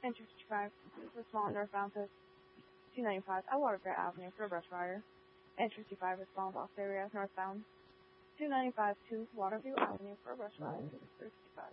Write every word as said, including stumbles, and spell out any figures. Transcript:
Entry fifty-five, this is Swan northbound to two ninety-five at Waterbury Avenue for a brush fire. Entry fifty-five, response Lost area northbound two ninety-five to Waterview Avenue for a brush fire.